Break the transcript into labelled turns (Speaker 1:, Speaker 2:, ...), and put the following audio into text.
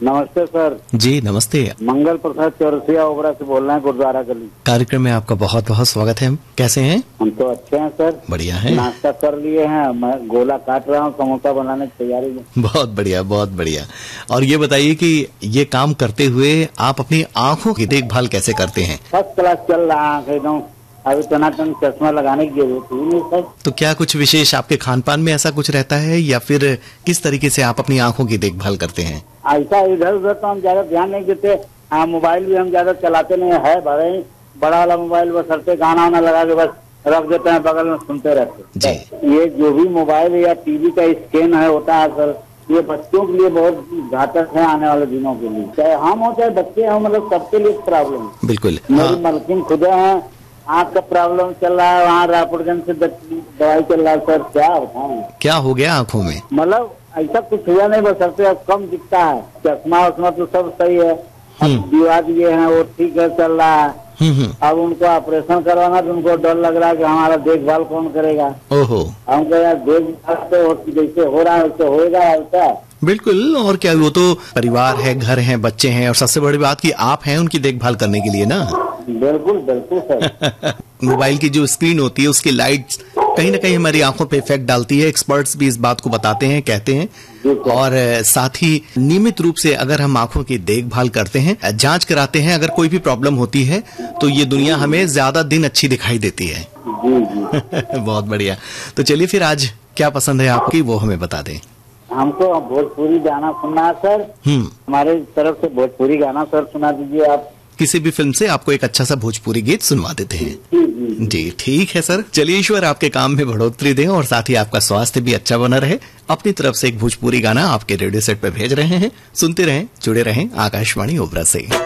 Speaker 1: नमस्ते सर।
Speaker 2: जी नमस्ते।
Speaker 1: मंगल प्रसाद चौरसिया ओबरा से बोल रहे हैं, गुरुद्वारा गली।
Speaker 2: कार्यक्रम में आपका बहुत बहुत स्वागत है। कैसे हैं?
Speaker 1: हम तो अच्छे हैं सर।
Speaker 2: बढ़िया है।
Speaker 1: नाश्ता कर लिए हैं, मैं गोला काट रहा हूँ, समोसा बनाने की तैयारी में।
Speaker 2: बहुत बढ़िया, बहुत बढ़िया। और ये बताइए कि ये काम करते हुए आप अपनी आंखों की देखभाल कैसे करते हैं?
Speaker 1: फर्स्ट क्लास चल रहा है एकदम। अभी टनाटन चश्मा लगाने की जरूरत ही नहीं सर।
Speaker 2: तो क्या कुछ विशेष आपके खान पान में ऐसा कुछ रहता है या फिर किस तरीके से आप अपनी आंखों की देखभाल करते हैं?
Speaker 1: ऐसा इधर उधर तो हम ज्यादा ध्यान नहीं देते। मोबाइल भी हम ज्यादा चलाते नहीं है, बड़ा वाला मोबाइल बस हरते गाना वाना लगा के बस रख देते हैं, बगल में सुनते रहते।
Speaker 2: जी।
Speaker 1: ये जो भी मोबाइल या टीवी का स्क्रीन है होता है सर, ये बच्चों के लिए बहुत घातक है आने वाले दिनों के लिए। चाहे हम हो चाहे बच्चे हो, मतलब सबके लिए प्रॉब्लम है।
Speaker 2: बिल्कुल।
Speaker 1: मेरी मलकिन खुद है, आँख का प्रॉब्लम चल रहा है, वहाँ रायपुरगंज से दवाई चल रहा है सर। क्या बताऊं,
Speaker 2: क्या हो गया आंखों में?
Speaker 1: मतलब ऐसा कुछ हुआ नहीं, बस सबसे अब कम दिखता है। चश्मा उश्मा तो सब सही है, अब दिवा दिए हैं वो ठीक है, चल रहा है। अब उनको ऑपरेशन करवाना तो उनको डर लग रहा है कि हमारा देखभाल कौन करेगा।
Speaker 2: ओहो।
Speaker 1: हमको यार देखभाल तो जैसे हो रहा है वैसे होएगा ऐसा।
Speaker 2: बिल्कुल। और क्या, वो तो परिवार है, घर है, बच्चे हैं और सबसे बड़ी बात कि आप हैं उनकी देखभाल करने के लिए ना।
Speaker 1: बिल्कुल बिल्कुल सर।
Speaker 2: मोबाइल की जो स्क्रीन होती है उसकी लाइट कहीं ना कहीं हमारी आंखों पे इफेक्ट डालती है। एक्सपर्ट्स भी इस बात को बताते हैं, कहते हैं। और साथ ही नियमित रूप से अगर हम आंखों की देखभाल करते हैं, जांच कराते हैं, अगर कोई भी प्रॉब्लम होती है तो ये दुनिया हमें ज्यादा दिन अच्छी दिखाई देती है।
Speaker 1: जी।
Speaker 2: बहुत बढ़िया। तो चलिए फिर आज क्या पसंद है आपकी, वो हमें बता दें।
Speaker 1: हमको भोजपुरी गाना सुनना है सर। हमारे तरफ से भोजपुरी गाना सर सुना दीजिए आप।
Speaker 2: किसी भी फिल्म से आपको एक अच्छा सा भोजपुरी गीत सुनवा देते हैं। जी ठीक है सर। चलिए ईश्वर आपके काम में बढ़ोतरी दे और साथ ही आपका स्वास्थ्य भी अच्छा बना रहे। अपनी तरफ से एक भोजपुरी गाना आपके रेडियो सेट पे भेज रहे हैं। सुनते रहें, जुड़े रहें आकाशवाणी ओबरा से।